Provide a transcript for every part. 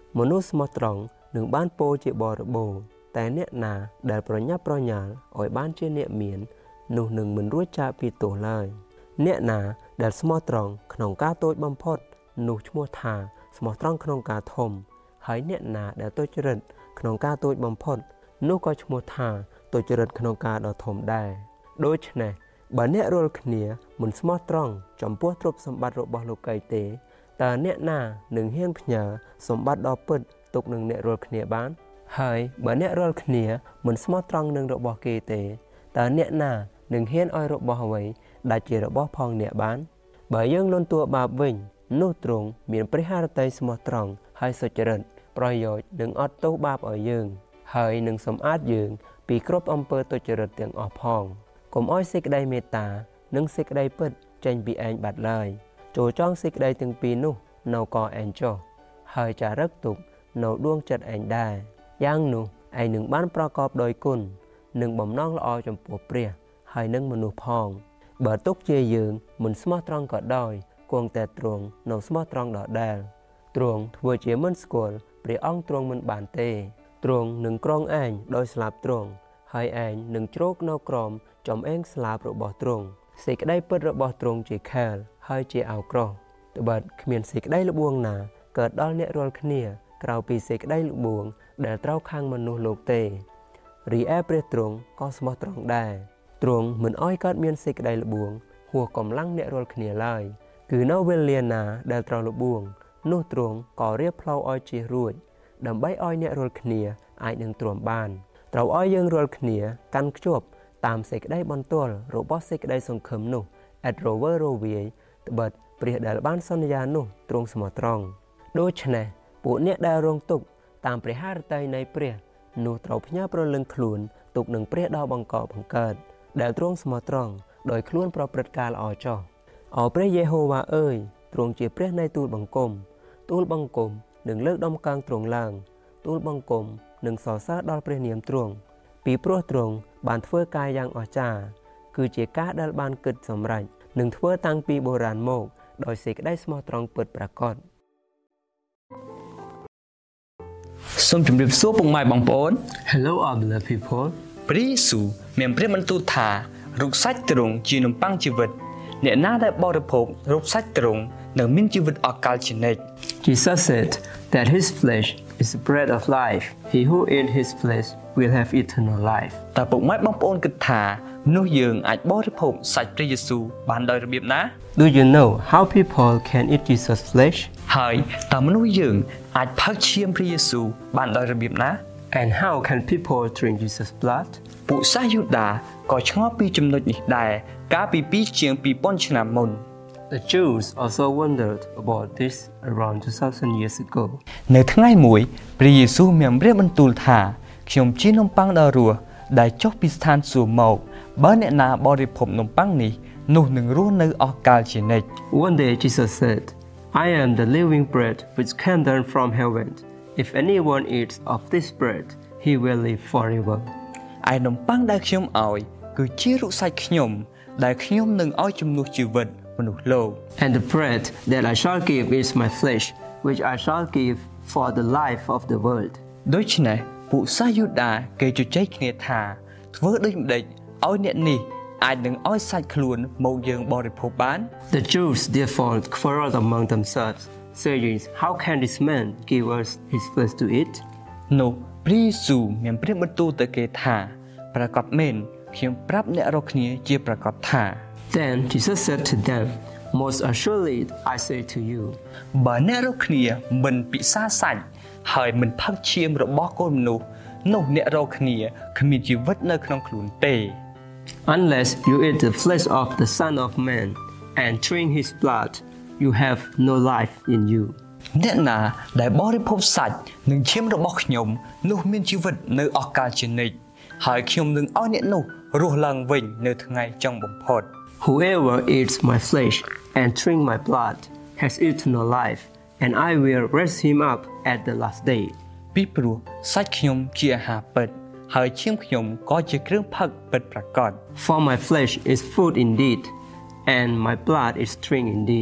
មនុស្សស្មោះត្រង់នឹងបានពោលជាបរិបូរណ៍តែអ្នកណាដែលប្រញាប់ប្រញាល់ឲ្យបានជាអ្នកមាននោះនឹងមិនរួចចាកពីទោសឡើយអ្នកណាដែលស្មោះត្រង់ក្នុងការតូចបំផុតនោះឈ្មោះថាស្មោះត្រង់ក្នុងការធំហើយអ្នកណាដែលទុច្ចរិតក្នុងការតូចបំផុតនោះក៏ឈ្មោះថាទុច្ចរិតក្នុងការដ៏ធំដែរដូច្នេះបើអ្នករាល់គ្នាមិនស្មោះត្រង់ចំពោះទ្រព្យសម្បត្តិរបស់លោកីទេតើអ្នកណានឹងហ៊ានផ្ញើសម្បត្តិដ៏ពិតទុកនឹងអ្នករាល់គ្នាបានហើយបើអ្នករាល់គ្នាមិនស្មោះត្រង់នឹងរបស់គេទេតើអ្នកណានឹងហ៊ានឲ្យរបស់អ្វីដែលជារបស់ផងអ្នកបានបើយើងលន់តួបាបវិញនោះទ្រង់មានព្រះハរតីស្មោះត្រង់ហើយសុចរិតប្រយោជន៍នឹងអត់ទោសបាបឲ្យយើងហើយនឹងសម្អាតយើងពីគ្រប់អំពើទុច្ចរិតទាំងអស់ផងកុំឲ្យសេចក្តីមេត្តានិងសេចក្តីពិតចេញពីឯងបាត់ឡើយចូលចងសេចក្តីទាំងពីរនោះនៅកឯងចុះហើយចារឹកទុកនៅដួងចិត្តឯងដែរយ៉ាងនោះឯងនឹងបានប្រកបដោយគុណនិងបំណងល្អចំពោះព្រះហើយនឹងមនុស្សផងបើទុកជាយើងមិនស្មោះត្រង់ក៏ដោយគង់តែទ្រង់នៅស្មោះត្រង់ដដែលទ្រង់ធ្វើជាមិនស្គាល់ព្រះអង្គទ្រង់មិនបានទេទ្រង់នឹងក្រងឯងដោយស្លាបទ្រង់ហើយឯងនឹងជ្រកនៅក្រោមចំអេងស្លាបរបស់ទ្រង់សេចក្តីពិតរបស់ទ្រង់ជាខែលហើយជាអាវក្រោះត្បិតគ្មានសេចក្តីល្បួងណាកើតដល់អ្នករាល់គ្នាក្រៅពីសេចក្តីល្បួងដែលត្រូវខាងមនុស្សលោកទេរីឯព្រះទ្រង់ក៏ស្មោះត្រង់ដែរទ្រង់មិនអោយកើតមានសេចក្តីល្បួងហួសកម្លាំងអ្នករាល់គ្នាឡើយគឺនៅវេលាណាដែលត្រូវល្បួងនោះទ្រង់ក៏រៀបផ្លូវឲ្យជិះរួចដើម្បីឲ្យអ្នករាល់គ្នាអាចនឹងទ្រាំបានត្រូវឲ្យយើងរាល់គ្នាកាន់ខ្ជាប់តាមសេចក្តីបន្ទាល់របស់សេចក្តីសង្ឃឹមនោះឥតរវើរវាយត្បិតព្រះដែលបានសន្យានោះទ្រង់ស្មោះត្រង់ដូច្នេះពួកអ្នកដែលរងទុក្ខតាមព្រះハរតីនៃព្រះនោះត្រូវផ្ញើប្រលឹងខ្លួនទុកនឹងព្រះដ៏បង្កបង្កើតដែលទ្រង់ស្មោះត្រង់ដោយខ្លួនប្រព្រឹត្តការល្អចោះអោព្រះយេហូវ៉ាអើយទ្រង់ជាព្រះនៃទូលបង្គំនឹងលើកដំកើងទ្រង់ឡើងទូលបង្គំនឹងសរសើរដល់ព្រះនាមទ្រង់ពីព្រោះទ្រង់បានធ្វើការយ៉ាងអស្ចារ្យគឺជាការដែលបានគិតសម្រេចនឹងធ្វើតាំងពីបុរាណមកដោយសេចក្តីស្មោះត្រង់ពិតប្រាកដសូមជម្រាបសួរពុកម៉ែបងប្អូន Hello all beloved people ព្រះយេស៊ូវមានព្រះបន្ទូលថារូបសាច់ទ្រង់ជានំប៉័ងជីវិតអ្នកណាដែលបរិភោគរូបសាច់ទ្រង់នឹងមានជីវិតអកលជានិច្ច Jesus said that his flesh is the bread of life he who eats his flesh will have eternal life តើពុកម៉ែបងប្អូនគិតថាមនុស្សយើងអាចបរិភោគសាច់ព្រះយេស៊ូវបានដោយរបៀបណា Do you know how people can eat Jesus flesh ហើយតើមនុស្សយើងអាចផឹកឈាមព្រះយេស៊ូវបានដោយរបៀបណា And how can people drink Jesus blood ពួកសាសយូដាក៏ឆ្ងល់ពីចំណុចនេះដែរកាលពីជាង 2000 ឆ្នាំមុន The Jews also wondered about this around 2000 years ago នៅថ្ងៃមួយព្រះយេស៊ូវមានព្រះបន្ទូលថាខ្ញុំជានំប៉័ងដ៏រស់ដែលចុះពីស្ថានសួគ៌មកបើអ្នកណាបរិភោគនំប៉័ងនេះនោះនឹងរស់នៅអស់កលជានិច្ច One day Jesus said I am the living bread which came down from heaven If anyone eats of this bread he will live forever ឯនំប៉័ងដែលខ្ញុំឲ្យគឺជារូបសាច់ខ្ញុំដែលខ្ញុំនឹងឲ្យជំនួសជីវិតមនុស្សលោក And the bread that I shall give is my flesh which I shall give for the life of the world ដូច្នេះពួកសាសយូដាគេជជែកគ្នាថាធ្វើដូចម្ដេចឲ្យអ្នកនេះអាចនឹងឲ្យសាច់ខ្លួនមកយើងបរិភោគបាន The Jews therefore quarreled among themselves saying how can this man give us his flesh to eat នោះព្រះយេស៊ូវមានព្រះបន្ទូលទៅគេថាប្រកបមែនខ្ញុំប្រាប់អ្នករាល់គ្នាជាប្រកបថា Then Jesus said to them Most assuredly I say to you បើអ្នករាល់គ្នាមិនពិសាសាច់ហើយមិនផឹកឈាមរបស់កូនមនុស្សនោះអ្នករាល់គ្នាគ្មានជីវិតនៅក្នុងខ្លួនទេ Unless you eat the flesh of the Son of Man and drink his blood you have no life in you អ្នកណាដែលបរិភោគសាច់និងឈាមរបស់ខ្ញុំនោះមានជីវិតនៅអស់កលជានិច្ចហើយខ្ញុំនឹងឲ្យអ្នកនោះរស់ឡើងវិញនៅថ្ងៃចុងបំផុត Whoever eats my flesh and drink my blood has eternal life and I will raise him up at the last day ពីព្រោះសាច់ខ្ញុំជាអាហារពិតហើយឈាមខ្ញុំក៏ជាគ្រឿងផឹកពិតប្រាកដ For my flesh is food indeed and my blood is drink indeed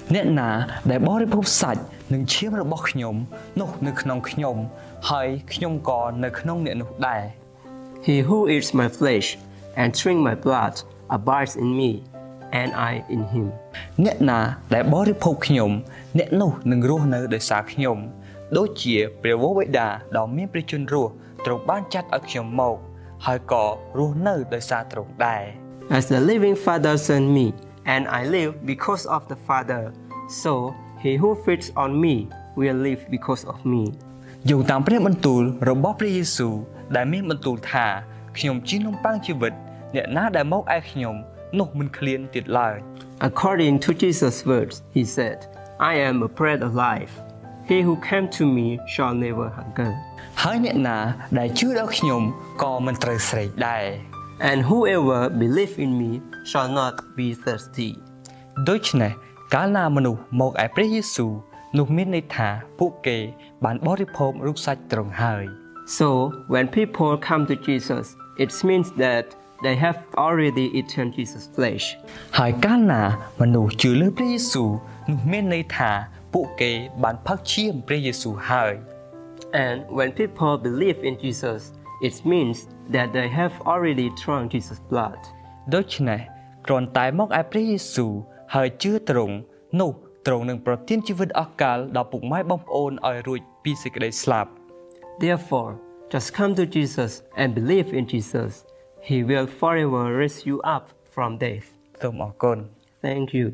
អ្នកណាដែលបរិភោគសាច់និងឈាមរបស់ខ្ញុំនោះនៅក្នុងខ្ញុំហើយខ្ញុំក៏នៅក្នុងអ្នកនោះដែរ He who eats my flesh and drink my blood abides in me and I in him អ្នកណាដែលបរិភោគខ្ញុំអ្នកនោះនឹងរស់នៅដោយសារខ្ញុំដូចជាព្រះវរបិតាដ៏មានព្រះជន្មរស់ទ្រង់បានចាត់ឲ្យខ្ញុំមកហើយក៏រស់នៅដោយសារទ្រង់ដែរ As the living Father sent me and I live because of the Father so he who feeds on me will live because of me យោងតាមព្រះបន្ទូលរបស់ព្រះយេស៊ូវដែលមានបន្ទូលថាខ្ញុំជានំប៉័ងជីវិតអ្នកណាដែលមកឯខ្ញុំនោះមិនឃ្លានទៀតឡើយ According to Jesus' words he said I am a bread of life he who came to me shall never hunger ហើយអ្នកណាដែលជឿដល់ខ្ញុំក៏មិនត្រូវស្រេកដែរ and whoever believe in me shall not be thirsty ដូច្នេះកាលណាមនុស្សមកឯព្រះយេស៊ូវនោះមានន័យថាពួកគេបានបរិភោគរូបសាច់ទ្រង់ហើយ So when people come to Jesus it means that they have already eaten Jesus' flesh ហើយកាលណាមនុស្សជឿលើព្រះយេស៊ូវនោះមានន័យថាពួកគេបានផឹកឈាមព្រះយេស៊ូវហើយ And when people believe in Jesus it means that they have already drunk Jesus' blood ដូច្នេះគ្រាន់តែមកឯព្រះយេស៊ូវហើយជឿទ្រង់នោះទ្រង់នឹងប្រទានជីវិតអស់កលដល់ពុកម៉ែបងប្អូនឲ្យរួចពីសេចក្តីស្លាប់ Therefore just come to Jesus and believe in Jesus he will forever raise you up from death សូមអរគុណ Thank you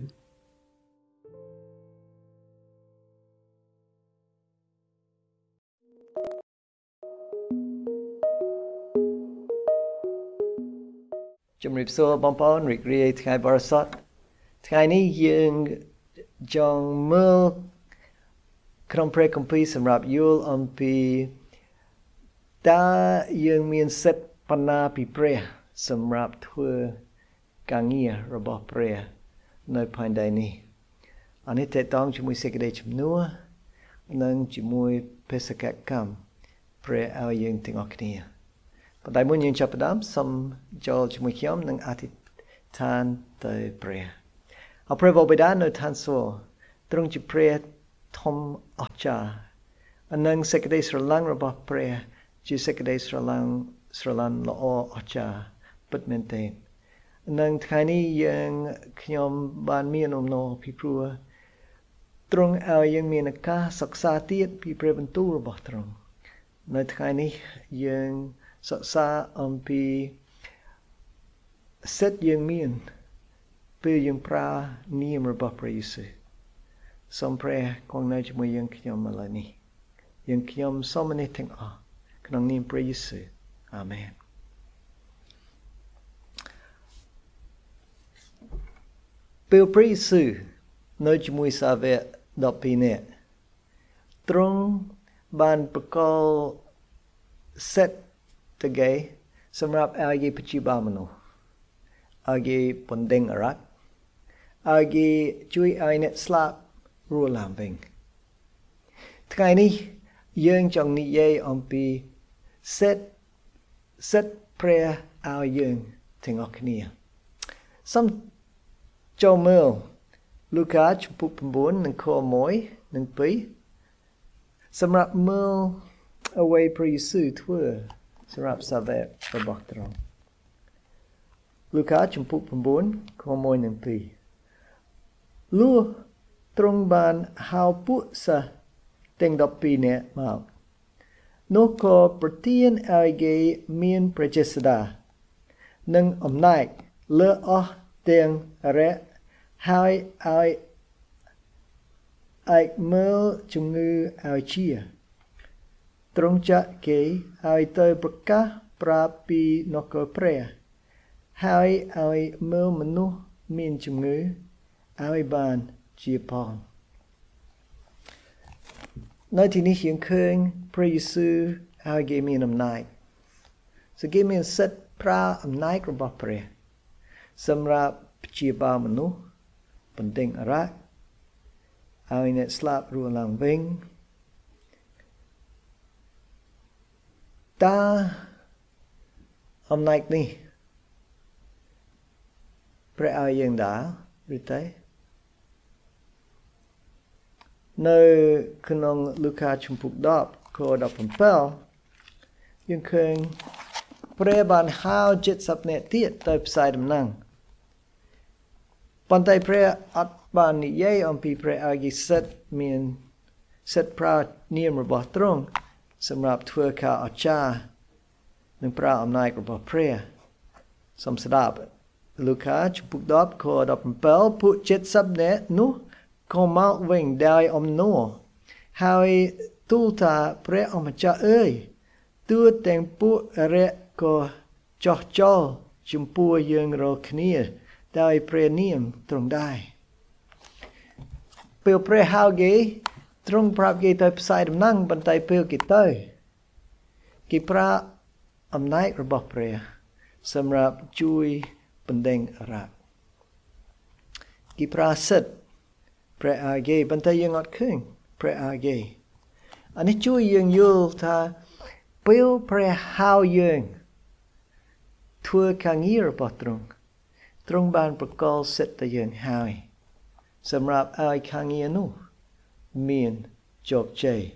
ជំរាបសួរបងប្អូនរីករាយថ្ងៃបរិសុទ្ធថ្ងៃនេះយើងចង់មើលក្រុមព្រះគម្ពីរសម្រាប់យល់អំពីតើយើងមានសិទ្ធិបណ្ណាពីព្រះសម្រាប់ធ្វើការងាររបស់ព្រះនៅផែនដីនេះអានេះតេតងជាមួយសេចក្តីជំនួសនិងជាមួយបេសកកម្មព្រះឲ្យយើងទាំងអស់គ្នាប៉ុន្តែមុនយើងចាប់ផ្ដើមសូមចូលជាមួយខ្ញុំនឹងអធិដ្ឋានទៅព្រះអរព្រះបិតានៅឋានសួគ៌ទ្រង់ជាព្រះធំអស្ចារ្យនិងសេចក្តីស្រឡាញ់របស់ព្រះជាសេចក្តីស្រឡាញ់ល្អអស្ចារ្យពិតមែនទែននិងថ្ងៃនេះខ្ញុំបានមានអំណរពីព្រោះទ្រង់ឲ្យយើងមានឱកាសសិក្សាទៀតពីព្រះបន្ទូលរបស់ទ្រង់នៅថ្ងៃនេះយើងសិក្សាអំពីសិទ្ធិយើងមានពេលយើងប្រើនាមរបស់ព្រះយេស៊ូវសូមព្រះគង់នៅជាមួយយើងខ្ញុំឥឡូវនេះយើងខ្ញុំសូមនេះទាំងអស់ក្នុងនាមព្រះយេស៊ូវអាមែនពេលព្រះយេស៊ូវនៅជាមួយសាវក12នាក់ទ្រង់បានប្រកល់សិទ្ធិទៅគេសម្រាប់ឲ្យគេព្យាបាលមនុស្សឲ្យគេបណ្ដេញអារក្សឲ្យគេជួយឲ្យអ្នកស្លាប់រស់ឡើងវិញថ្ងៃនេះយើងចង់និយាយអំពីសិទ្ធិព្រះឲ្យយើងទាំងអស់គ្នាសូមចូលមើលលូកាជំពូក9និងខ1និង2សម្រាប់មើលអ្វីព្រះយេស៊ូវធ្វើសម្រាប់សាវករបស់ទ្រង់លូកាជំពូក9ខ1និង2លុះទ្រង់បានហៅពួកសិស្សទាំង12នាក់មកនោះក៏ប្រទានឲ្យគេមានព្រះចេស្តានិងអំណាចលើអស់ទាំងអរិយហើយឲ្យអាចមើលជំងឺឲ្យជាទ្រង់ចាក់គេឲ្យទៅប្រកាសប្រាប់ពីនគរព្រះហើយឲ្យមើលមនុស្សមានជំងឺឲ្យបានជាផងនៅទីនេះយើងឃើញព្រះយេស៊ូវឲ្យគេមានអំណាចsoគេមានសិទ្ធិប្រើអំណាចរបស់ព្រះសម្រាប់ព្យាបាលមនុស្សបណ្ដេញអារក្សឲ្យអ្នកស្លាប់រស់ឡើងវិញតើអំណាចនេះព្រះឲ្យយើងដែរឬទេនៅក្នុងលូកាជំពូក10ខ17យើងឃើញព្រះបានហៅ70នាក់ទៀតទៅផ្សាយដំណឹងប៉ុន្តែព្រះអត់បាននិយាយអំពីព្រះអរិយសិទ្ធមានសិទ្ធប្រើនាមរបស់ទ្រង់សម្រាប់ធ្វើការអស្ចារ្យនិងប្រើអំណាចរបស់ព្រះសូមស្ដាប់លូកាជំពូក10ខ17ពួក70នាក់នោះក៏មកវិញដោយអំណរហើយទូលថាព្រះអម្ចាស់អើយទោះទាំងពួកអរិយក៏ចោះចោលចំពោះយើងរាល់គ្នាដោយព្រះនាមទ្រង់ដែរពេលព្រះហៅគេទ្រង់ប្រាប់គេទៅផ្សាយដំណឹងប៉ុន្តែពេលគេទៅគេប្រើអំណាចរបស់ព្រះសម្រាប់ជួយបណ្ដេញអារ៉ាប់គេប្រើសិទ្ធិព្រះអាហ្គេប៉ុន្តែយើងអត់ឃើញព្រះអាហ្គេអានេះជួយយើងយល់ថាពេលព្រះហៅយើងធ្វើការងាររបស់ទ្រង់បានប្រកល់សិទ្ធិទៅយើងហើយសម្រាប់ឲ្យការងារនោះមានជោគជ័យ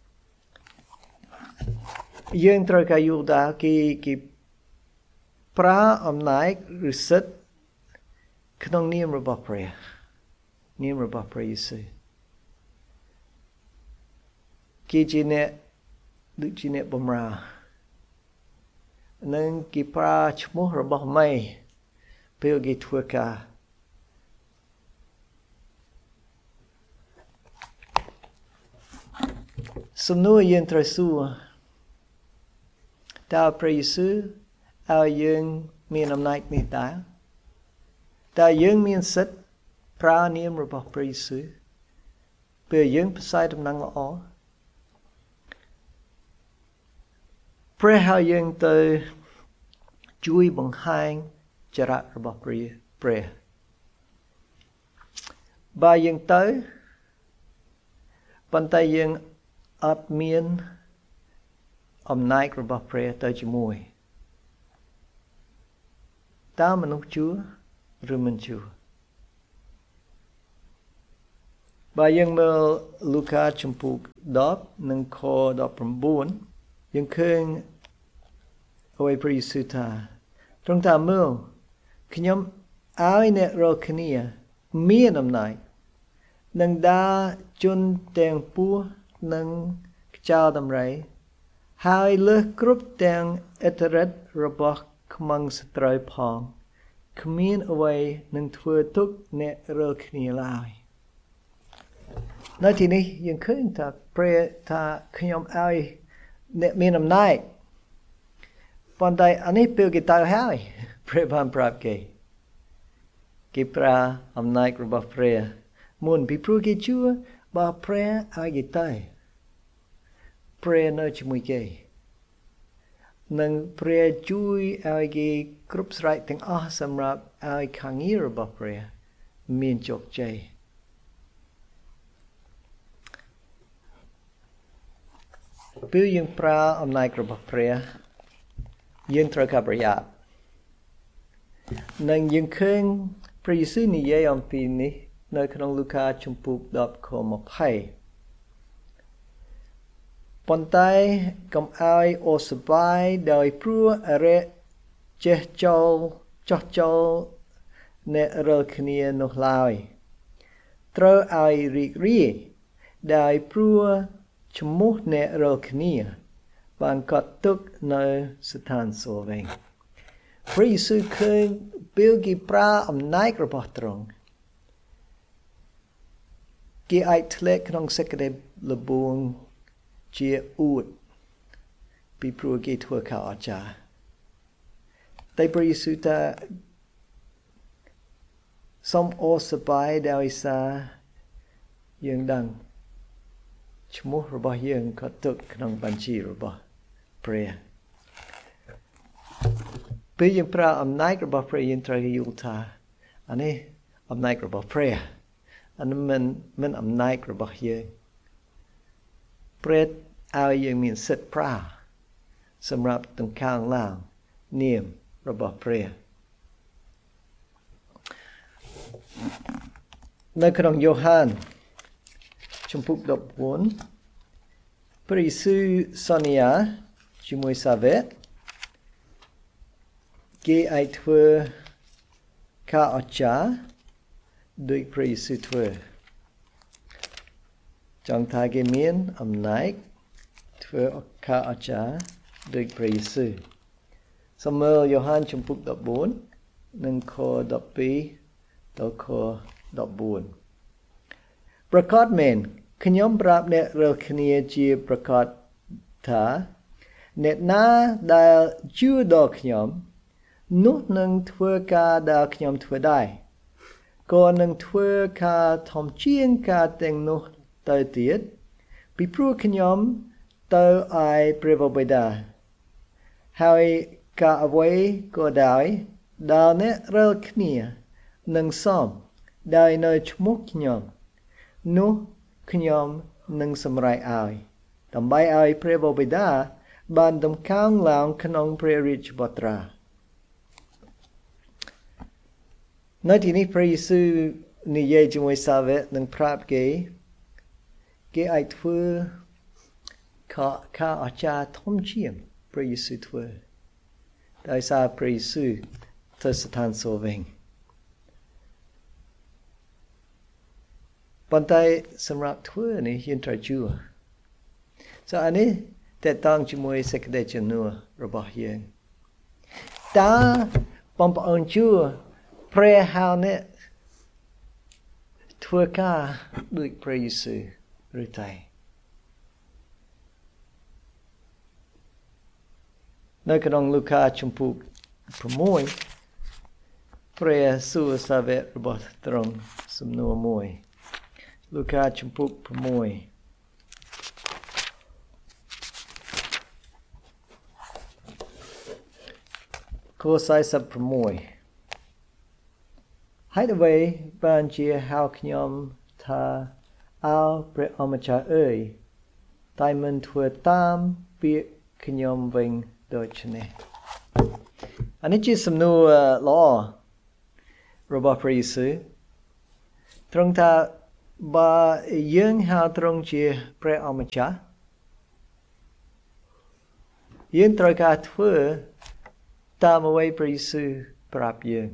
យើងត្រូវការយល់ថាគេប្រើអំណាចឬសិទ្ធិក្នុងនាមរបស់ព្រះនាមរបស់ព្រះយេស៊ូវគេជាអ្នកដូចជាអ្នកបម្រើនិងគេប្រើឈ្មោះរបស់ម៉ែពេលគេធ្វើការសំណួរយើងត្រូវសួរតើព្រះយេស៊ូវឲ្យយើងមានអំណាចនេះតើយើងមានសិទ្ធិប្រើនាមរបស់ព្រះយេស៊ូវពេលយើងផ្សាយដំណឹងល្អព្រះហៅយើងទៅជួយបង្ហាញចរិតរបស់ព្រះបើយើងទៅប៉ុន្តែយើងអត់មានអំណាចរបស់ព្រះទៅជាមួយតើមនុស្សជួឬមិនជួបើយើងមើលលូកាជំពូក10និងខ19យើងឃើញអ្វីព្រះយេស៊ូវថាទ្រង់ថាមើលខ្ញុំឲ្យអ្នករាល់គ្នាមានអំណាចនឹងដើរជន់ទាំងពស់និងខ្យល់ដំរីហើយលើសគ្រប់ទាំងឥទ្ធិឫទ្ធិរបស់ខ្មាំងសត្រូវផងគ្មានអ្វីនឹងធ្វើទុក្ខអ្នករាល់គ្នាឡើយនៅទីនេះយើងឃើញថាព្រះថាខ្ញុំឲ្យអ្នកមានអំណាចប៉ុន្តែអានេះពេលគេទៅហើយព្រះបានប្រាប់គេប្រើអំណាចរបស់ព្រះមុនពីព្រោះគេជឿបើព្រះឲ្យគេទៅព្រះនៅជាមួយគេនិងព្រះជួយឲ្យគេគ្រប់ស្រែកទាំងអស់សម្រាប់ឲ្យខាងងាររបស់ព្រះមានជោគជ័យពេលយើងប្រើអំណាចរបស់ព្រះយើងត្រូវការប្រយ័ត្ននិងយើងឃើញព្រះយេស៊ូវនិយាយអំពីនេះនៅក្នុងលូកាជំពូក10ខ20ប៉ុន្តែកុំឲ្យអូសបាយដោយព្រោះអរិយចេះចោលអ្នករាល់គ្នានោះឡើយត្រូវឲ្យរីករាយដោយព្រោះឈ្មោះអ្នករាល់គ្នាបានកត់ទុកនៅស្ថានសួគ៌វិញព្រះយេស៊ូវឃើញពេលគេប្រើអំណាចរបស់ទ្រង់គេអាចធ្លាក់ក្នុងសេចក្តីល្បួងជាអួតពីព្រោះគេធ្វើការអស្ចារ្យតែព្រះយេស៊ូវថាសូមអូសបាយដោយសារយើងដឹងឈ្មោះរបស់យើងក៏ទុកក្នុងបញ្ជីរបស់ព្រះពេលយើងប្រើអំណាចរបស់ព្រះយើងត្រូវយល់ថាអានេះអំណាចរបស់ព្រះអានេះមិនអំណាចរបស់យើងព្រះឲ្យយើងមានសិទ្ធិប្រើសម្រាប់ដង្កើងឡើងនាមរបស់ព្រះនៅក្នុងយ៉ូហានជំចំពុក14ព្រះយេស៊ូវសន្យាជាមួយសាវកគេអាចធ្វើការអស្ចារ្យដោយព្រះយេស៊ូវធ្វើចង់ថាគេមានអំណាចធ្វើការអស្ចារ្យដោយព្រះយេស៊ូវសាមើលយ៉ូហានចំពុក14និងខ12ដល់ខ14ប្រកាសមែនខ្ញុំប្រាប់អ្នករាល់គ្នាជាប្រកាសថាអ្នកណាដែលជឿដល់ខ្ញុំនោះនឹងធ្វើការដែលខ្ញុំធ្វើដែរក៏នឹងធ្វើការធំជាងការទាំងនោះទៅទៀតពីព្រោះខ្ញុំទៅឯព្រះបិតាហើយការអ្វីក៏ដោយដែលអ្នករាល់គ្នានឹងសុំដោយនៅឈ្មោះខ្ញុំនោះខ្ញុំនឹងសម្រេចឲ្យដើម្បីឲ្យព្រះបិតាបានដំកើងឡើងក្នុងព្រះរាជបុត្រានៅទីនេះព្រះយេស៊ូវនិយាយជាមួយសាវកនិងប្រាប់គេអាចធ្វើការអស្ចារ្យធំជាងព្រះយេស៊ូវធ្វើដោយសារព្រះយេស៊ូវទៅស្ថានសួគ៌វិញប៉ុន្តែសម្រាប់ធ្វើនេះយើងត្រូវជឿអានេះតើតងជាមួយសេចក្តីជំនឿរបស់យើងតើបងប្អូនជឿព្រះហៅអ្នកធ្វើការដូចព្រះយេស៊ូវឬតែនៅក្នុងលូកាជំពូក6ព្រះសួរសាវករបស់ទ្រង់សំណួរមួយលូកាជំពូក6ខ46ហើយអ្វីបានជាហៅខ្ញុំថាអោព្រះអម្ចាស់អើយតែមិនធ្វើតាមពាក្យខ្ញុំវិញដូច្នេះអានេះជាសំណួរល្អរបស់ព្រះយេស៊ូវទ្រង់ថាបើយើងហៅទ្រង់ជាព្រះអម្ចាស់យើងត្រូវការធ្វើតាមអ្វីព្រះយេស៊ូវប្រាប់យើង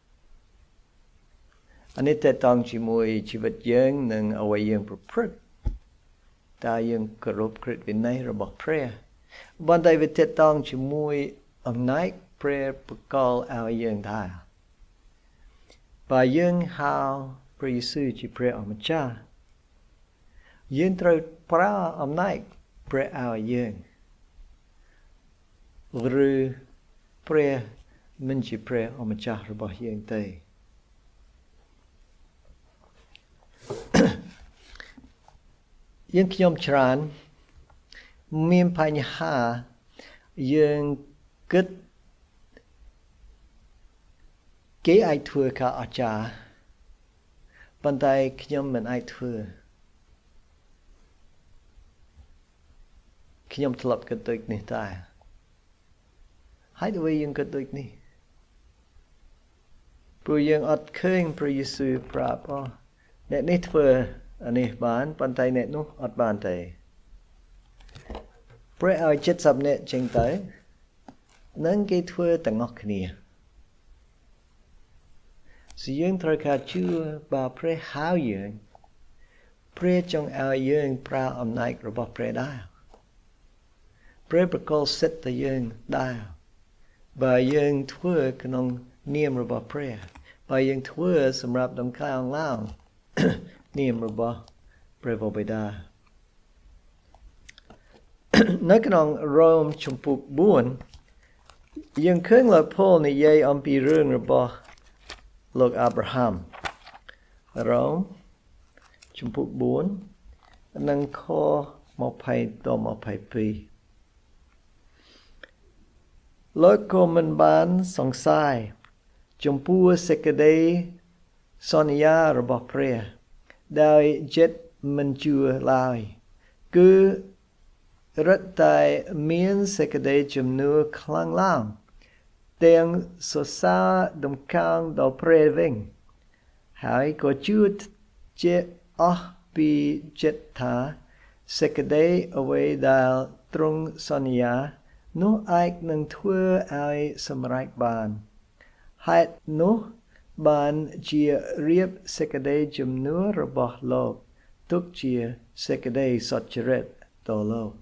អានេះតើតងជាមួយជីវិតយើងនិងអ្វីយើងប្រព្រឹត្តតើយើងគោរពក្រឹតវិន័យរបស់ព្រះបន្តែវាតតងជាមួយអំណាចព្រះប្រកល់ឲ្យយើងដែរបើយើងហៅព្រះយេស៊ូវជាព្រះអម្ចាស់យើងត្រូវប្រើអំណាចព្រះឲ្យយើងឬព្រះមិនជាព្រះអម្ចាស់របស់យើងទេយើងខ្ញុំច្រើនមានបញ្ហាយើងគិតគេអាចធ្វើការអស្ចារ្យប៉ុន្តែខ្ញុំមិនអាចធ្វើខ្ញុំធ្លាប់គិតដូចនេះតែហើយដូចយើងគិតដូចនេះព្រោះយើងអត់ឃើញព្រះយេស៊ូវប្រាប់អ្នកនេះធ្វើអានេះបានប៉ុន្តែអ្នកនោះអត់បានទេព្រះឲ្យ70នាក់ចេញទៅនឹងគេធ្វើទាំងអស់គ្នាយើងត្រូវការជឿបើព្រះហៅយើងព្រះចង់ឲ្យយើងប្រើអំណាចរបស់ព្រះដែរព្រះប្រកល់សិទ្ធិទៅយើងដែរបើយើងធ្វើក្នុងនាមរបស់ព្រះបើយើងធ្វើសម្រាប់ដំណើរឡើងនាមរបស់ព្រះបិតានៅក្នុងរ៉ូមជំពូក4យើងឃើញលោកប៉ូលនិយាយអំពីរឿងរបស់លោកអាប់រ៉ាហាំរ៉ូមជំពូក4និងខ20ដល់22លោកក៏មិនបានសង្ស័យចំពោះសេចក្តីសន្យារបស់ព្រះដោយចិត្តមិនជឿឡើយគឺរត់តែមានសេចក្តីជំនឿខ្លាំងឡើងទាំងសរសើរដំកើងដល់ព្រះវិញហើយក៏ជឿជាអស់ពីចិត្តថាសេចក្តីអ្វីដែលទ្រង់សន្យានោះអាចនឹងធ្វើឲ្យសម្រេចបានហេតុនោះបានជារៀបសេចក្តីជំនឿរបស់លោកទុកជាសេចក្តីសុចរិតដល់លោក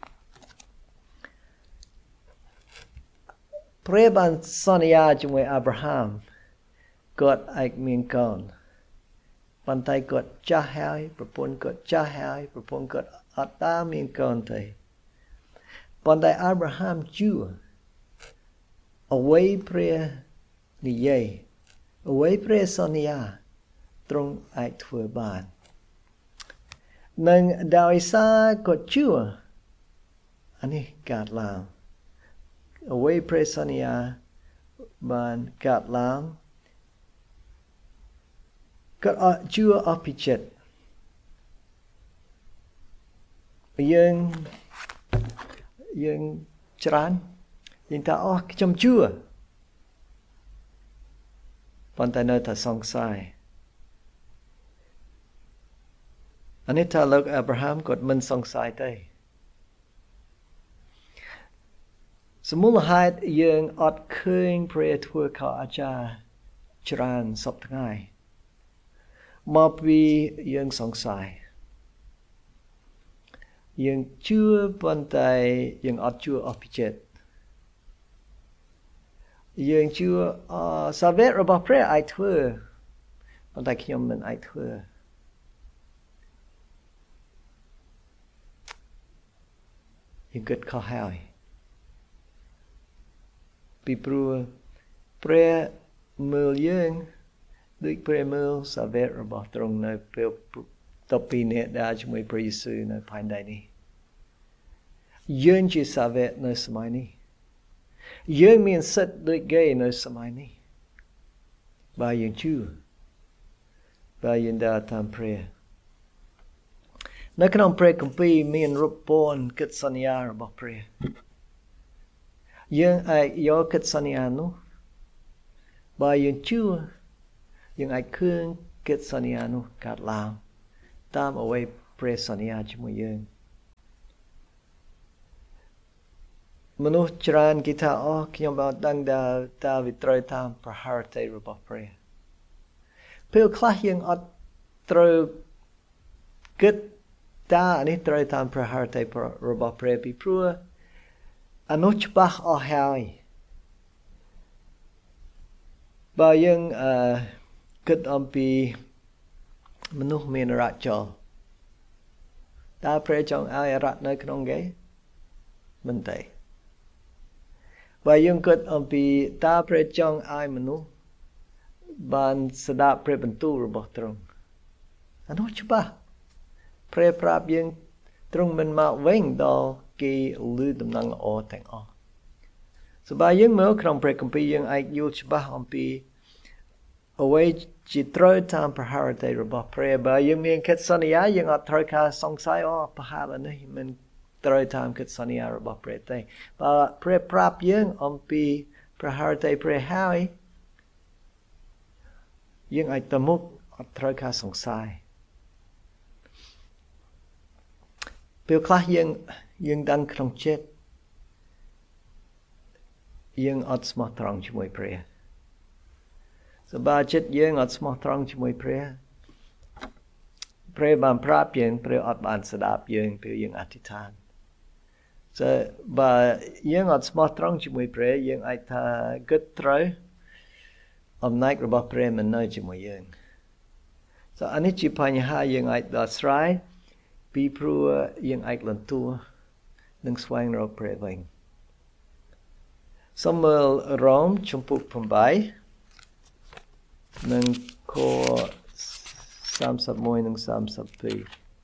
ព្រះបានសន្យាជាមួយអាប់រ៉ាហាំគាត់អាចមានកូនប៉ុន្តែគាត់ចាស់ហើយប្រពន្ធគាត់ចាស់ហើយប្រពន្ធគាត់អត់តាមានកូនទេប៉ុន្តែអាប់រ៉ាហាំជឿអ្វីព្រះនិយាយអ្វីព្រះសន្យាទ្រង់អាចធ្វើបាននិងដោយសារគាត់ជឿអានេះកើតឡើងអ្វីព្រះសន្យាបានកើតឡើងគាត់ជឿអស់ពីចិត្តយើងច្រើនយើងថាអូខ្ញុំជឿប៉ុន្តែនៅតែសង្ស័យអានេះថាលោកអាប់រ៉ាហាំគាត់មិនសង្ស័យទេសមូលហេតុយើងអត់ឃើញព្រះធ្វើខុសអាចារ្យច្រើនសពថ្ងៃមកពីយើងសង្ស័យយើងជឿប៉ុន្តែយើងអត់ជឿអស់ពីចិត្តយើងជឿសាវករបស់ព្រះអាចធ្វើប៉ុន្តែខ្ញុំមិនអាចធ្វើយើងគិតខុសហើយពីព្រោះព្រះមើលយើងដូចព្រះមើលសាវករបស់ទ្រង់នៅពេលតពីនេះដែលជាមួយព្រះយេស៊ូវនៅផែនដីនេះយើងជាសាវកនៅសម័យនេះយើងមានសិទ្ធិដូចគេនៅសម័យនេះបើយើងជឿបើយើងដើរតាមព្រះនៅក្នុងព្រះគម្ពីរមានរូបពន្ធកិច្ចសន្យារបស់ព្រះយើងអាចយកកិច្ចសន្យានោះបើយើងជឿយើងអាចឃើញកិច្ចសន្យានោះកើតឡើងតាមអ្វីព្រះសន្យាជាមួយយើងមនុស្សច្រើនគេថាអូខ្ញុំអត់ដឹងតើវាត្រូវតាមប្រហារទេរបស់ព្រះពេលខ្លះយើងអត់ត្រូវគិតតើអានេះត្រូវតាមប្រហារទេរបស់ព្រះពីព្រោះអានោះច្បាស់អស់ហើយបើយើងគិតអំពីមនុស្សមានរ៉ាចូលតើព្រះចង់ឲ្យរ៉ានៅក្នុងគេមិនទេបើយើងគិតអំពីតើព្រះចង់ឲ្យមនុស្សបានស្ដាប់ព្រះបន្ទូលរបស់ទ្រង់អានោះច្បាស់ព្រះប្រាប់យើងទ្រង់មិនមកវិញដល់គេឮដំណឹងល្អទាំងអស់សូម្បីយើងមើលក្នុងព្រះគម្ពីរយើងអាចយល់ច្បាស់អំពីអ្វីជាត្រូវតាមប្រហារទេរបស់ព្រះបើយើងមានកិច្ចសន្យាយើងអត់ត្រូវការសង្ស័យអូប្រហារនេះមិនត្រូវតាមកិច្ចសន្យារបស់ព្រះទេបើព្រះប្រាប់យើងអំពីប្រហារទេព្រះហើយយើងអាចទៅមុខអត់ត្រូវការសង្ស័យពេលខ្លះយើងដឹងក្នុងចិត្តយើងអត់ស្មោះត្រង់ជាមួយព្រះសូម្បីចិត្តយើងអត់ស្មោះត្រង់ជាមួយព្រះបានប្រាប់យើងព្រះអត់បានស្ដាប់យើងពេលយើងអធិដ្ឋានបើយើងអត់ស្មោះត្រង់ជាមួយព្រះយើងអាចថាគិតត្រូវអំណាចរបស់ព្រះមិននៅជាមួយយើងអានេះជាបញ្ហាយើងអាចដោះស្រាយពីព្រោះយើងអាចលន្ទួនឹងស្វែងរកព្រះវិញសូមមើលរ៉ូមជំពូក8និងខ31និង32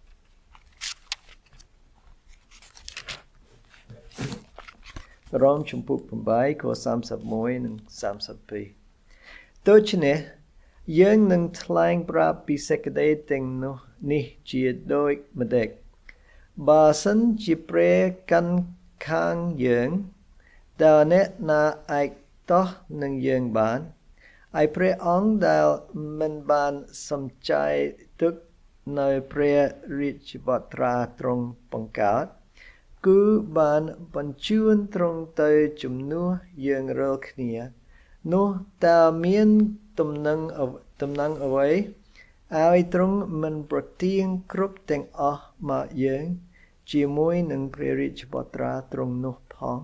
រ៉ូមជំពូក8ខ31និង32ដូច្នេះយើងនឹងថ្លែងប្រាប់ពីសេចក្តីទាំងនោះនេះជាដូចម្ដេចបើសិនជាព្រះកាន់ខាងយើងតើអ្នកណាអាចតោះនឹងយើងបានឯព្រះអង្គដែលមិនបានសំចៃទឹកនៅព្រះរាជបត្រាទ្រង់បង្កើតគឺបានបញ្ជូនទ្រង់ទៅជំនួសយើងរាល់គ្នានោះតើមានទំនឹងអ្វីឲ្យទ្រង់មិនប្រទានគ្រប់ទាំងអស់មកយើងជាមួយនឹងព្រះរាជបត្រាទ្រង់នោះផង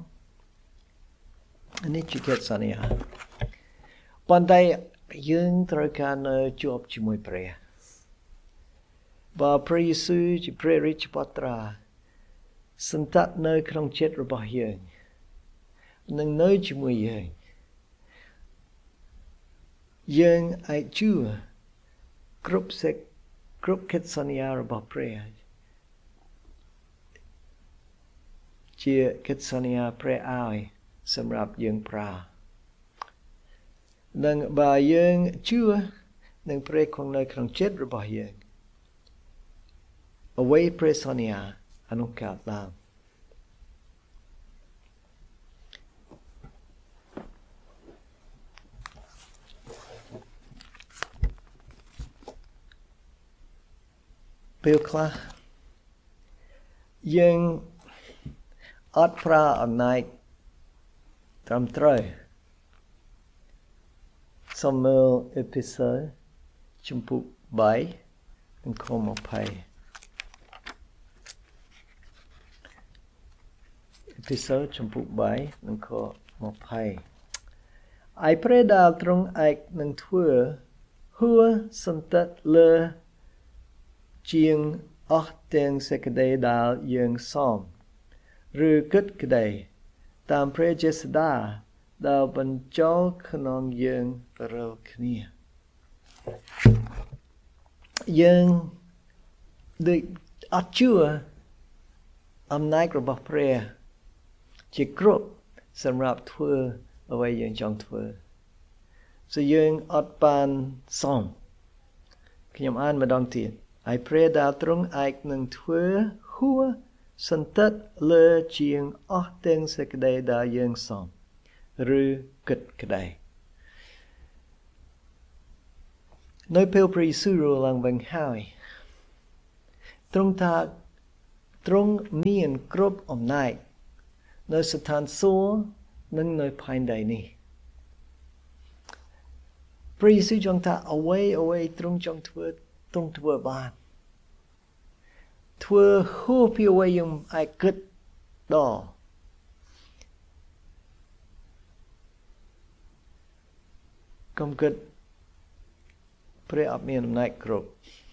នេះជាកិច្ចសន្យាប៉ុន្តែយើងត្រូវការនៅជាប់ជាមួយព្រះបើព្រះយេស៊ូវជាព្រះរាជបត្រាសន្តិដ្ឋនៅក្នុងចិត្តរបស់យើងនឹងនៅជាមួយយើងអាចជឿគ្រប់កិច្ចសន្យារបស់ព្រះជាកិច្ចសន្យាព្រះឲ្យសម្រាប់យើងប្រើនិងបើយើងជឿនឹងព្រះគង់នៅក្នុងចិត្តរបស់យើងអ្វីព្រះសន្យាអនុកើតឡើងពេលខ្លះយើងអត់ប្រើអំណាចត្រឹមត្រូវសំមើលអេពីសូតជំពូក3និងខ20អេពីសូតជំពូក3និងខ20ឯព្រះដែលទ្រង់ឯកនឹងធ្វើហួសន្តិដ្ឋលើជាងអស់ទាំងសេចក្តីដែលយើងសមឬគិតក្តីតាមព្រះចេស្តាដែលបញ្ចូលក្នុងយើងរាល់គ្នាយើងដូចអត់ជឿអំណាចរបស់ព្រះជាគ្រប់សម្រាប់ធ្វើអ្វីយើងចង់ធ្វើsoយើងអត់បានសមខ្ញុំអានម្ដងទៀតហើយព្រះដែលទ្រង់ឯកនឹងធ្វើហួសន្តិដ្ឋលើជាងអស់ទាំងសេចក្តីដែលយើងសមឬគិតក្តីនៅពេលព្រះយេស៊ូវឡើងវិញហើយទ្រង់ថាទ្រង់មានគ្រប់អំណាចនៅស្ថានសួគ៌និងនៅផែនដីនេះព្រះយេស៊ូវចង់ថាអ្វីទ្រង់ចង់ធ្វើទ្រង់ធ្វើបានធ្វើហួសពីអ្វីយើងអាចគិតដល់កុំគិតព្រះអត់មានអំណាចគ្រប់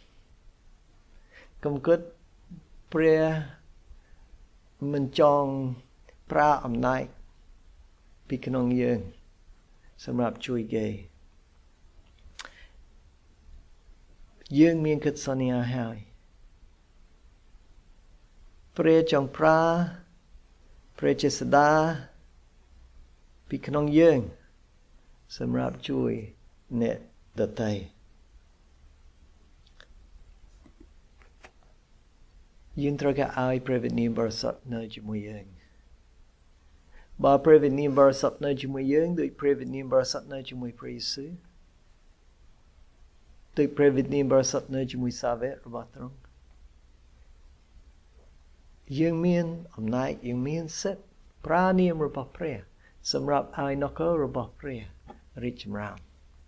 កុំគិតព្រះមិនចង់ប្រើអំណាចពីក្នុងយើងសម្រាប់ជួយគេយើងមានកិច្ចសន្យាហើយព្រះចង់ប្រើព្រះចេស្តាពីក្នុងយើងសម្រាប់ជួយអ្នកដទៃយើងត្រូវការឲ្យព្រះវិញ្ញាណបរិសុទ្ធនៅជាមួយយើងបើព្រះវិញ្ញាណបរិសុទ្ធនៅជាមួយយើងដូចព្រះវិញ្ញាណបរិសុទ្ធនៅជាមួយព្រះយេស៊ូវដូចព្រះវិញ្ញាណបរិសុទ្ធនៅជាមួយសាវករបស់ទ្រង់យើងមានអំណាចយើងមានសិទ្ធិប្រើនាមរបស់ព្រះសម្រាប់ឲ្យនគររបស់ព្រះរីកចម្រើន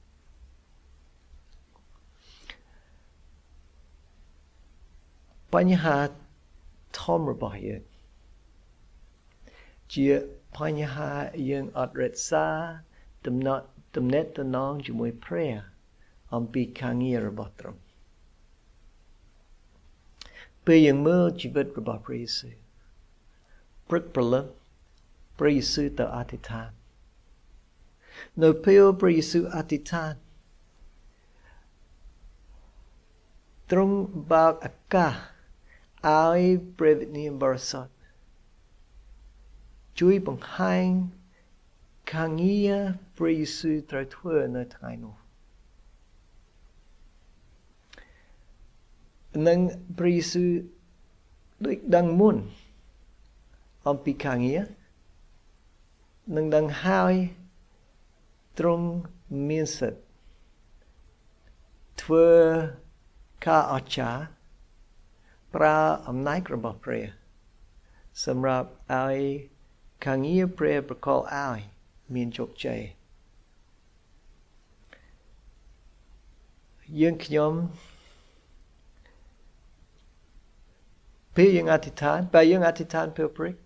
បញ្ហាធំរបស់យើងជាបញ្ហាយើងអត់រក្សាទំនាក់ទំនងជាមួយព្រះអំពីការងាររបស់ទ្រង់ពេលយើងមើលជីវិតរបស់ព្រះយេស៊ូវព្រឹកព្រលឹមព្រះយេស៊ូវទៅអធិដ្ឋាននៅពេលព្រះយេស៊ូវអធិដ្ឋានទ្រង់បើកឱកាសឲ្យព្រះវិញ្ញាណបរិសុទ្ធជួយបង្ហាញការងារព្រះយេស៊ូវត្រូវធ្វើនៅថ្ងៃនោះនឹងព្រះយេស៊ូវដូចដឹងមុនអំពីការងារនឹងដឹងហើយទ្រង់មានសិទ្ធិធ្វើค่าอจาปราอำนาจរបស់ព្រះសម្រាប់ឲ្យខាងងារព្រះប្រកល់ឲ្យមានជោគជ័យយើងខ្ញុំពេលយើងអធិដ្ឋានពេលយើងអធិដ្ឋានពេលព្រឹក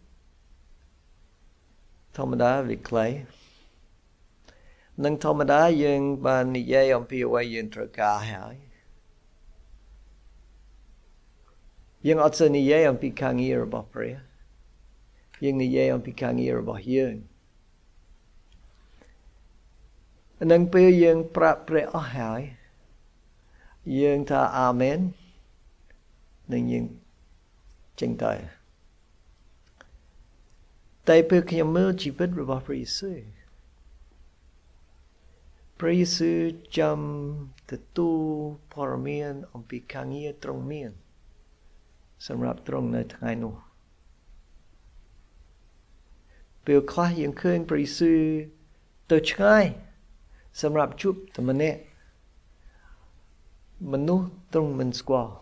ធម្មតាវាខ្លីនឹងធម្មតាយើងបាននិយាយអំពីអ្វីយើងត្រូវការហើយយើងអត់សូវនិយាយអំពីការងាររបស់ព្រះយើងនិយាយអំពីការងាររបស់យើងនឹងពេលយើងប្រាប់ព្រះអស់ហើយយើងថាអាមែននឹងយើងចេញទៅតែពេលខ្ញុំមើលជីវិតរបស់ព្រះយេស៊ូវព្រះយេស៊ូវចាំទទួលព័ត៌មានអំពីការងារទ្រង់មានសម្រាប់ទ្រង់នៅថ្ងៃនោះពេលខ្លះយើងឃើញព្រះយេស៊ូវទៅឆ្ងាយសម្រាប់ជួបតែម្នាក់មនុស្សទ្រង់មិនស្គាល់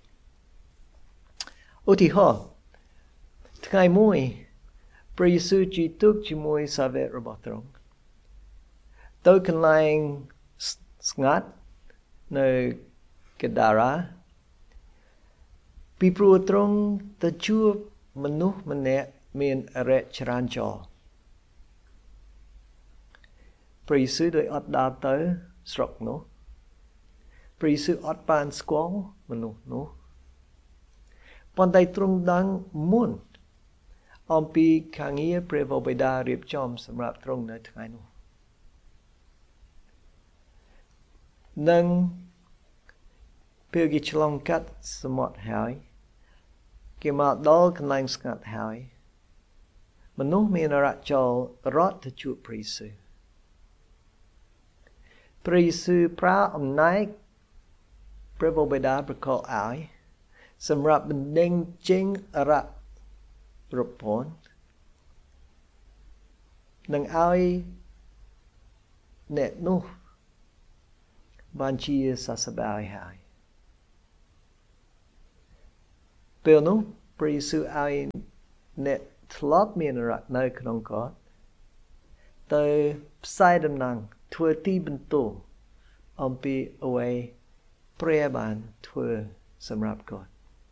ឧទាហរណ៍ថ្ងៃមួយព្រះយេស៊ូវជិះទូកជាមួយសាវករបស់ទ្រង់ទៅកន្លែងស្ងាត់នៅកេដារ៉ាពីព្រោះទ្រង់ទៅជួបមនុស្សម្នាក់មានអរិយច្រើនចោលព្រះយេស៊ូវដោយអត់ដើរទៅស្រុកនោះព្រះយេស៊ូវអត់បានស្គាល់មនុស្សនោះប៉ុន្តែទ្រង់ដឹងមុនអំពីការងារព្រះបិតារៀបចំសម្រាប់ទ្រង់នៅថ្ងៃនោះនឹងពេលគេឆ្លងកាត់សមុទ្រហើយគេមកដល់កន្លែងស្ងាត់ហើយមនុស្សមានអរិយចូលរត់ទៅជួបព្រះយេស៊ូវព្រះយេស៊ូវប្រើអំណាចព្រះបិតាប្រកល់ឲ្យសម្រាប់បណ្ដេញចេញអរិយប្រពន្ធនឹងឲ្យអ្នកនោះបានជាសះស្បើយហើយពេលនោះព្រះយេស៊ូវឲ្យអ្នកធ្លាប់មានអរិយនៅក្នុងគាត់ទៅផ្សាយដំណឹងធ្វើទីបន្ទោអំពីអ្វីព្រះបានធ្វើសម្រាប់គាត់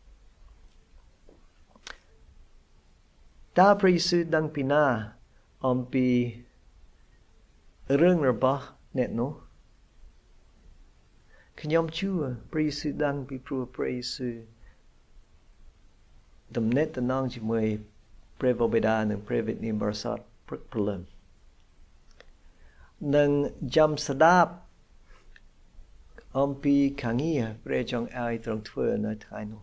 តើព្រះយេស៊ូវដឹងពីណាអំពីរឿងរបស់អ្នកនោះខ្ញុំជឿព្រះយេស៊ូវដឹងពីព្រោះព្រះយេស៊ូវដំណេកតំណងជាមួយព្រះបិតានិងព្រះវិញ្ញាណបរិសុទ្ធព្រឹកព្រលឹមនិងចាំស្ដាប់អំពីខាងងារព្រះចង់ឲ្យទ្រង់ធ្វើនៅថ្ងៃនោះ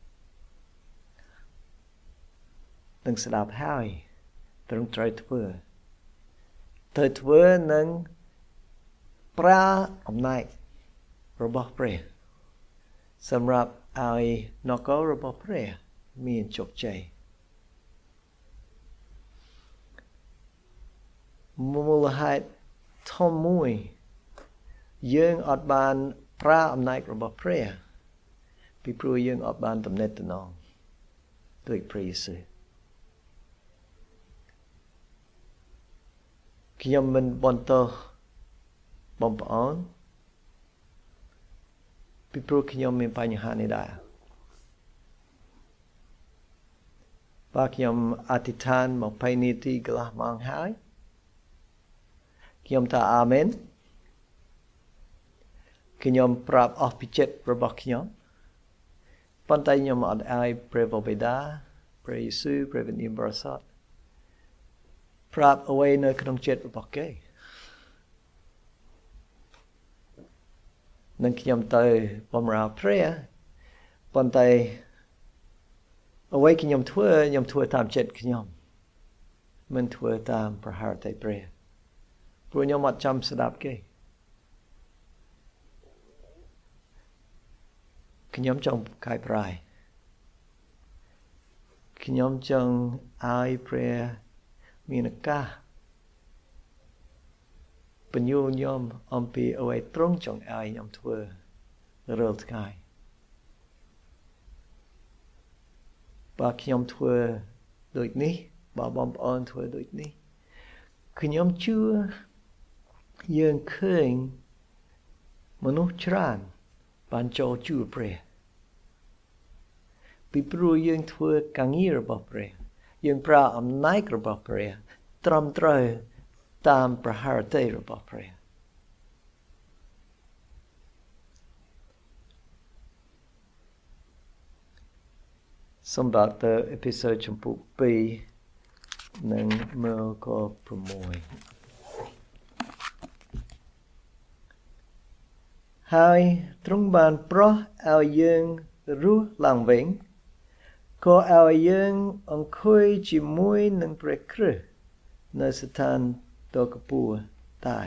នឹងស្ដាប់ហើយទ្រង់ត្រូវធ្វើនឹងប្រើអំណាចរបស់ព្រះសម្រាប់ឲ្យនគររបស់ព្រះមានជោគជ័យមូលហេតុធំមួយយើងអត់បានប្រើអំណាចរបស់ព្រះពីព្រោះយើងអត់បានតំណែងតំណងដោយព្រះយេស៊ូវខ្ញុំមិនបន្តបងប្អូនពីព្រោះខ្ញុំមានបញ្ហានេះដែរបើខ្ញុំអធិដ្ឋាន20នាទីកន្លះម៉ោងហើយខ្ញុំថាអាមែនខ្ញុំប្រាប់អស់ពីចិត្តរបស់ខ្ញុំប៉ុន្តែខ្ញុំអត់ឲ្យព្រះបិតាព្រះយេស៊ូវព្រះវិញ្ញាណបរិសុទ្ធប្រាប់អ្វីនៅក្នុងចិត្តរបស់គេនឹងខ្ញុំទៅបម្រើព្រះប៉ុន្តែអ្វីខ្ញុំធ្វើតាមចិត្តខ្ញុំមិនធ្វើតាមប្រហារតែព្រះព្រោះខ្ញុំអត់ចាំស្ដាប់គេខ្ញុំចង់កាយប្រាយខ្ញុំចង់ឲ្យព្រះមានឱកាសបញ្ញូខ្ញុំអំពីអ្វីត្រង់ចង់ឲ្យខ្ញុំធ្វើរាល់ថ្ងៃ bà nhóm thuaដូចនេះបើបងប្អូនធ្វើដូចនេះខ្ញុំជឿយើងឃើញមនុស្សច្រើនបានចូលជួបព្រះពីព្រោះយើងធ្វើការងាររបស់ព្រះយើងប្រើអំណាចរបស់ព្រះត្រឹមត្រូវតាមប្រហារតីរបស់ព្រះសម្រាប់ទៅអេពីសូតចំពោះ2និងមើលខ6ហើយទ្រង់បានប្រោះឲ្យយើងរស់ឡើងវិញក៏ឲ្យយើងអង្គុយជាមួយនឹងព្រះគ្រិស្តនៅស្ថានដ៏ខ្ពស់តែ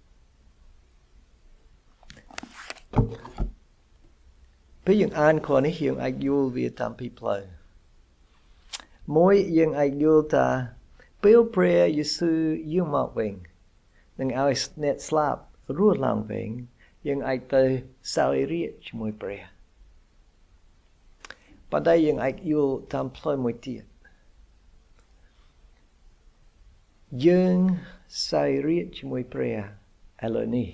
ពេលយើងអានខនេះយើងអាចយល់វាតាមពីរផ្លូវមួយយើងអាចយល់ថាពេលព្រះយេស៊ូវយាងមកវិញនឹងឲ្យអ្នកស្លាប់រស់ឡើងវិញយើងអាចទៅសោយរាជ្យជាមួយព្រះប៉ុន្តែយើងអាចយល់តាមផ្លូវមួយទៀតយើងសោយរាជ្យជាមួយព្រះឥឡូវនេះ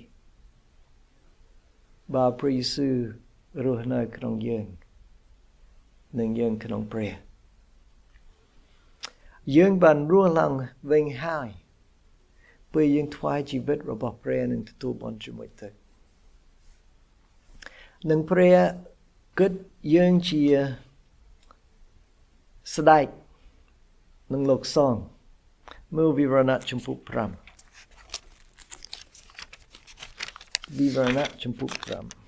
បើព្រះយេស៊ូវរស់នៅក្នុងយើងនិងយើងក្នុងព្រះយើងបានរស់ឡើងវិញហើយពេលយើងថ្វាយជីវិតរបស់ព្រះនឹងទទួលបានជាមួយទឹកនឹងព្រះគិតយើងជាស្ដេចនឹងលោកសងមើលវិវរណៈចំពុក5វិវរណៈចំពុក5